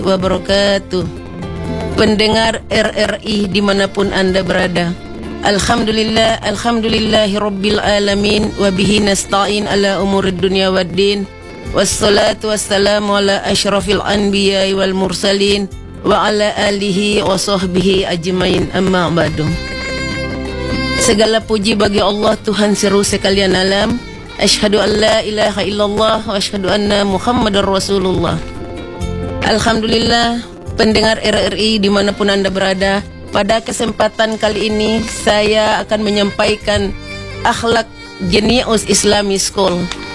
wabarakatuh. Pendengar RRI dimanapun Anda berada, Alhamdulillah, alhamdulillahi rabbil alamin, wabihi nasta'in ala umurid dunia waddin, wassalatu wassalamu ala ashrafil anbiya wal mursalin, wa ala alihi wa sahbihi ajmain, amma ba'du. Segala puji bagi Allah, Tuhan seru sekalian alam. Asyhadu an la ilaha illallah wa asyhadu anna Muhammadar Rasulullah. Alhamdulillah, pendengar RRI dimanapun Anda berada, pada kesempatan kali ini saya akan menyampaikan akhlak Jenius Islami School.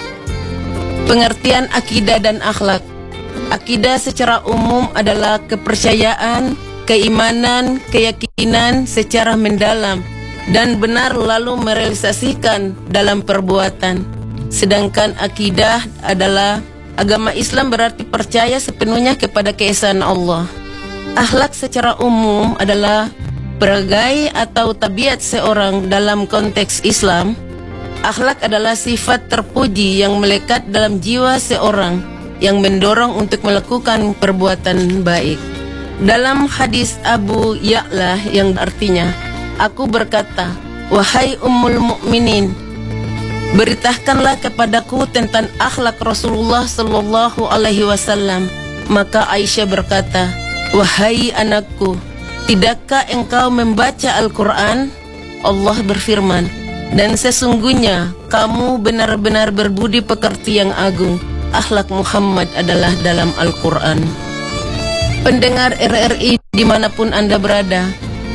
Pengertian akidah dan akhlak. Akidah secara umum adalah kepercayaan, keimanan, keyakinan secara mendalam dan benar lalu merealisasikan dalam perbuatan. Sedangkan akidah adalah agama Islam berarti percaya sepenuhnya kepada keesaan Allah. Akhlak secara umum adalah perangai atau tabiat seorang dalam konteks Islam. Akhlak adalah sifat terpuji yang melekat dalam jiwa seorang yang mendorong untuk melakukan perbuatan baik. Dalam hadis Abu Ya'la yang artinya, aku berkata, wahai ummul mukminin, beritakanlah kepadaku tentang akhlak Rasulullah sallallahu alaihi wasallam. Maka Aisyah berkata, wahai anakku, tidakkah engkau membaca Al-Quran? Allah berfirman, dan sesungguhnya kamu benar-benar berbudi pekerti yang agung. Akhlak Muhammad adalah dalam Al-Quran. Pendengar RRI dimanapun Anda berada,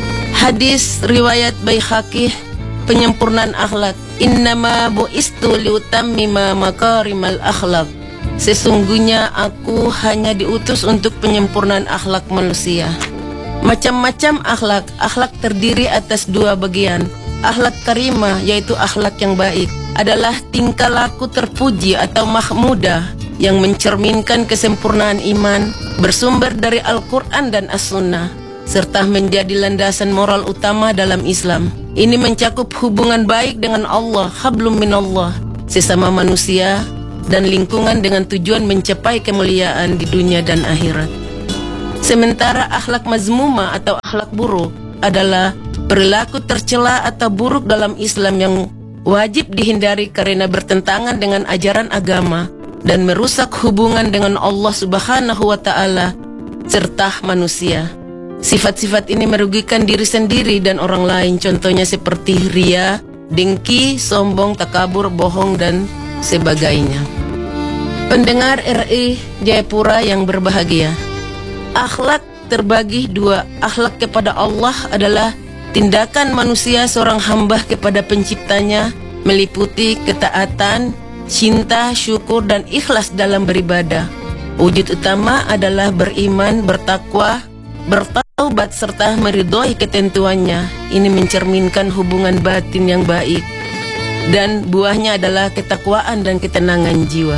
hadis riwayat Baihaqi, penyempurnaan akhlak. Innama bu'istu liutammima makarimal akhlak. Sesungguhnya aku hanya diutus untuk penyempurnaan akhlak manusia. Macam-macam akhlak. Akhlak terdiri atas dua bagian. Akhlak karimah, yaitu akhlak yang baik, adalah tingkah laku terpuji atau mahmudah yang mencerminkan kesempurnaan iman, bersumber dari Al-Quran dan As-Sunnah, serta menjadi landasan moral utama dalam Islam. Ini mencakup hubungan baik dengan Allah, hablum minallah, sesama manusia, dan lingkungan dengan tujuan mencapai kemuliaan di dunia dan akhirat. Sementara akhlak mazmumah atau akhlak buruk adalah perilaku tercela atau buruk dalam Islam yang wajib dihindari karena bertentangan dengan ajaran agama dan merusak hubungan dengan Allah Subhanahu wa Ta'ala serta manusia. Sifat-sifat ini merugikan diri sendiri dan orang lain, contohnya seperti ria, dengki, sombong, takabur, bohong, dan sebagainya. Pendengar RI Jayapura yang berbahagia, akhlak terbagi dua. Akhlak kepada Allah adalah tindakan manusia seorang hamba kepada penciptanya, meliputi ketaatan, cinta, syukur, dan ikhlas dalam beribadah. Wujud utama adalah beriman, bertakwa, bertaubat, serta meridhoi ketentuannya. Ini mencerminkan hubungan batin yang baik, dan buahnya adalah ketakwaan dan ketenangan jiwa.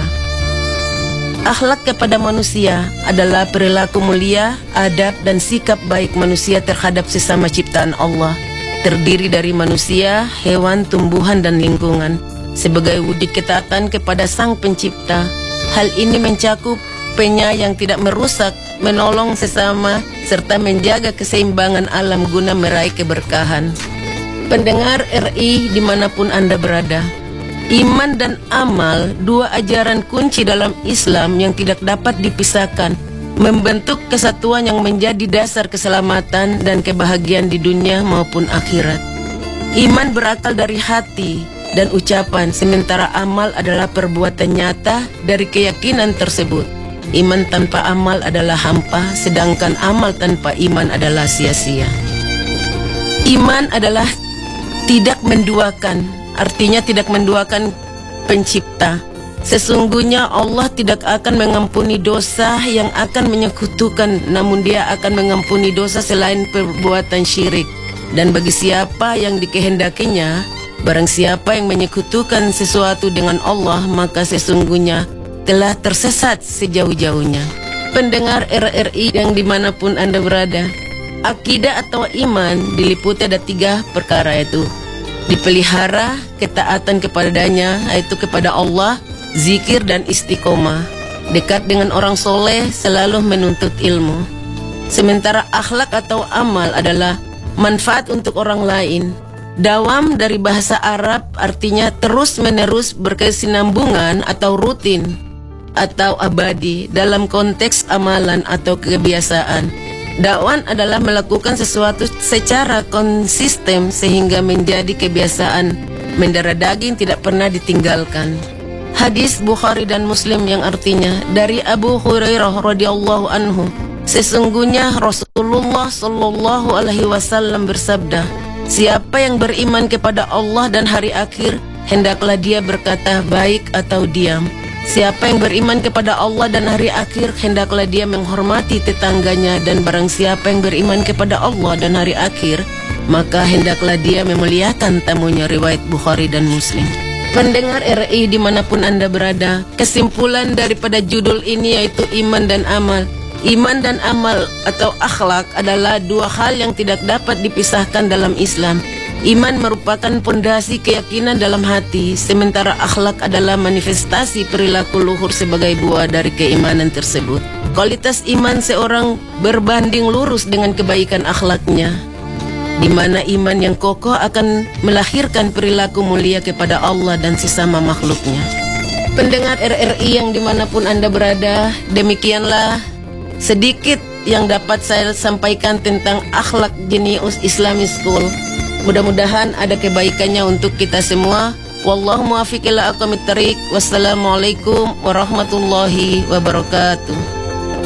Akhlak kepada manusia adalah perilaku mulia, adab, dan sikap baik manusia terhadap sesama ciptaan Allah, terdiri dari manusia, hewan, tumbuhan, dan lingkungan, sebagai wujud ketaatan kepada Sang Pencipta. Hal ini mencakup penyayang, tidak merusak, menolong sesama, serta menjaga keseimbangan alam guna meraih keberkahan. Pendengar RI dimanapun Anda berada, iman dan amal, dua ajaran kunci dalam Islam yang tidak dapat dipisahkan, membentuk kesatuan yang menjadi dasar keselamatan dan kebahagiaan di dunia maupun akhirat. Iman berakal dari hati dan ucapan, sementara amal adalah perbuatan nyata dari keyakinan tersebut. Iman tanpa amal adalah hampa, sedangkan amal tanpa iman adalah sia-sia. Iman adalah tidak menduakan, artinya tidak menduakan pencipta. Sesungguhnya Allah tidak akan mengampuni dosa yang akan menyekutukan, namun Dia akan mengampuni dosa selain perbuatan syirik. Dan bagi siapa yang dikehendakinya, barang siapa yang menyekutukan sesuatu dengan Allah, maka sesungguhnya telah tersesat sejauh-jauhnya. Pendengar RRI yang dimanapun Anda berada, akidah atau iman diliputi ada tiga perkara, yaitu dipelihara, ketaatan kepadanya, yaitu kepada Allah, zikir, dan istiqomah. dekat dengan orang soleh, selalu menuntut ilmu. Sementara akhlak atau amal adalah manfaat untuk orang lain. Dawam dari bahasa Arab artinya terus-menerus, berkesinambungan atau rutin atau abadi dalam konteks amalan atau kebiasaan. Dakwan adalah melakukan sesuatu secara konsisten sehingga menjadi kebiasaan. Mendarah daging tidak pernah ditinggalkan. Hadis Bukhari dan Muslim yang artinya dari Abu Hurairah radhiyallahu anhu, sesungguhnya Rasulullah sallallahu alaihi wasallam bersabda, siapa yang beriman kepada Allah dan hari akhir, hendaklah dia berkata baik atau diam. Siapa yang beriman kepada Allah dan hari akhir, hendaklah dia menghormati tetangganya. Dan barang siapa yang beriman kepada Allah dan hari akhir, maka hendaklah dia memuliakan tamunya. Riwayat Bukhari dan Muslim. Pendengar RI dimanapun Anda berada, kesimpulan daripada judul ini yaitu iman dan amal. Iman dan amal atau akhlak adalah dua hal yang tidak dapat dipisahkan dalam Islam. Iman merupakan pondasi keyakinan dalam hati, sementara akhlak adalah manifestasi perilaku luhur sebagai buah dari keimanan tersebut. Kualitas iman seorang berbanding lurus dengan kebaikan akhlaknya, di mana iman yang kokoh akan melahirkan perilaku mulia kepada Allah dan sesama makhluknya. Pendengar RRI yang dimanapun Anda berada, demikianlah sedikit yang dapat saya sampaikan tentang akhlak jenius Islamic School. Mudah-mudahan ada kebaikannya untuk kita semua. Wallahu muwaffiq ila aqwamit thariq. Wassalamualaikum warahmatullahi wabarakatuh.